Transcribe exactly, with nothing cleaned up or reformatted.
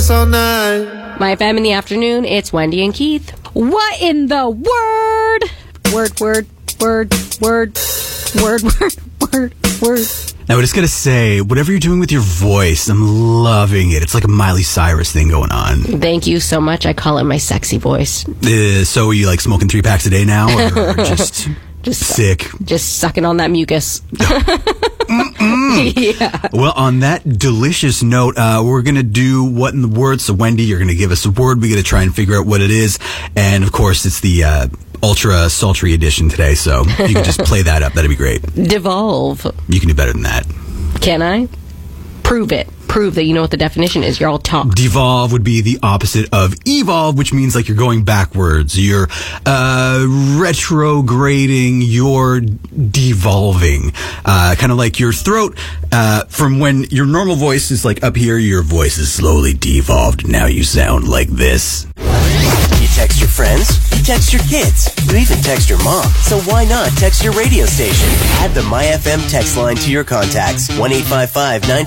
dance all night. My F M in the afternoon, it's Wendy and Keith. What in the word? Word, word, word, word, word, word, word, word. Now, I just got to say, whatever you're doing with your voice, I'm loving it. It's like a Miley Cyrus thing going on. Thank you so much. I call it my sexy voice. Uh, so are you like smoking three packs a day now, or just, just sick? Just sucking on that mucus. Yeah. Well, on that delicious note, uh, we're going to do What in the Word. So, Wendy, you're going to give us a word. We got to try and figure out what it is. And, of course, it's the uh, ultra sultry edition today. So, you can just play that up. That'd be great. Devolve. You can do better than that. Can I? Prove it. Prove that you know what the definition is. You're all talk. Devolve would be the opposite of evolve, which means like you're going backwards. You're uh, retrograding. You're devolving. Uh, kind of like your throat. Uh, from when your normal voice is like up here, your voice is slowly devolved. Now you sound like this. You text your friends, you text your kids, you even text your mom. So why not text your radio station? Add the MyFM text line to your contacts. one eight five five nine